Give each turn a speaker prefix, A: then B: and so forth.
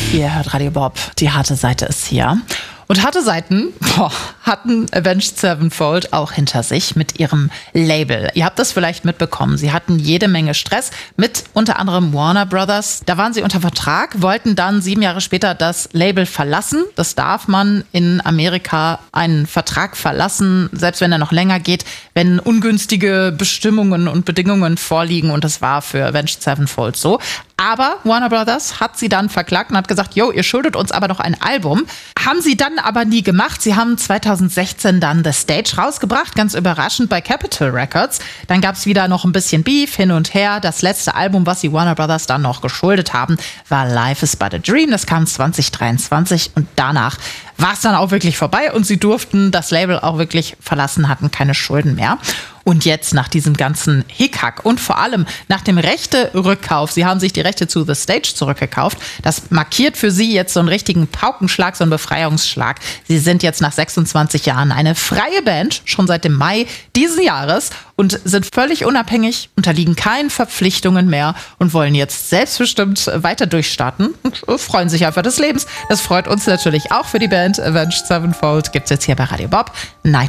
A: Ihr hört Radio Bob, die harte Seite ist hier. Und harte Seiten hatten Avenged Sevenfold auch hinter sich mit ihrem Label. Ihr habt das vielleicht mitbekommen. Sie hatten jede Menge Stress mit unter anderem Warner Brothers. Da waren sie unter Vertrag, wollten dann 7 Jahre später das Label verlassen. Das darf man in Amerika einen Vertrag verlassen, selbst wenn er noch länger geht, wenn ungünstige Bestimmungen und Bedingungen vorliegen. Und das war für Avenged Sevenfold so. Aber Warner Brothers hat sie dann verklagt und hat gesagt, jo, ihr schuldet uns aber noch ein Album. Haben sie dann aber nie gemacht. Sie haben 2016 dann The Stage rausgebracht, ganz überraschend bei Capitol Records. Dann gab es wieder noch ein bisschen Beef hin und her. Das letzte Album, was sie Warner Brothers dann noch geschuldet haben, war Life is but a Dream. Das kam 2023 und danach war es dann auch wirklich vorbei und sie durften das Label auch wirklich verlassen, hatten keine Schulden mehr. Und jetzt nach diesem ganzen Hickhack und vor allem nach dem Rechte-Rückkauf, sie haben sich die Rechte zu The Stage zurückgekauft, das markiert für sie jetzt so einen richtigen Paukenschlag, so einen Befreiungsschlag. Sie sind jetzt nach 26 Jahren eine freie Band, schon seit dem Mai diesen Jahres und sind völlig unabhängig, unterliegen keinen Verpflichtungen mehr und wollen jetzt selbstbestimmt weiter durchstarten und freuen sich einfach des Lebens. Das freut uns natürlich auch für die Band Avenged Sevenfold. Gibt's jetzt hier bei Radio Bob. Night